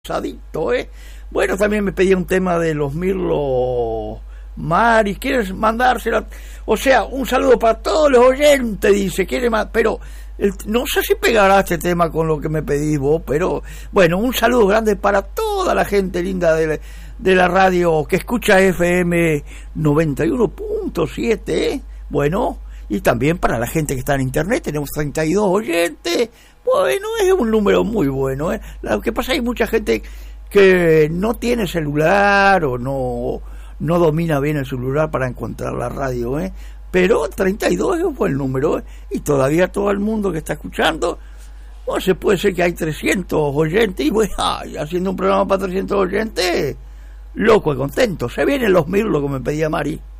Adicto, ¿eh? Bueno, también me pedía un tema de los Mirlo Mari. ¿Quieres mandársela? O sea, un saludo para todos los oyentes, dice, quiere más, pero no sé si pegará este tema con lo que me pedís vos, pero bueno, un saludo grande para toda la gente linda de la radio que escucha FM 91.7, ¿eh? Bueno, y también para la gente que está en internet, tenemos 32 oyentes. Bueno, es un número muy bueno, ¿eh? Lo que pasa es que hay mucha gente que no tiene celular o no domina bien el celular para encontrar la radio, ¿eh? Pero 32 es un buen número, ¿eh? Y todavía todo el mundo que está escuchando, bueno, se puede ser que hay 300 oyentes, y bueno, haciendo un programa para 300 oyentes, loco y contento. Se vienen los Mirlo, como me pedía Mari.